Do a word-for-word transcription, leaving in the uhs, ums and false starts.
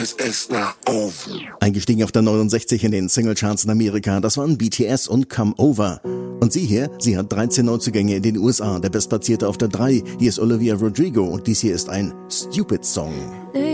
Es ist nach oben. Eingestiegen auf der neunundsechzig in den Singlecharts in Amerika, das waren B T S und Come Over. Und sie hier, sie hat dreizehn Neuzugänge in den U S A, der Bestplatzierte auf der drei. Hier ist Olivia Rodrigo und dies hier ist ein Stupid Song.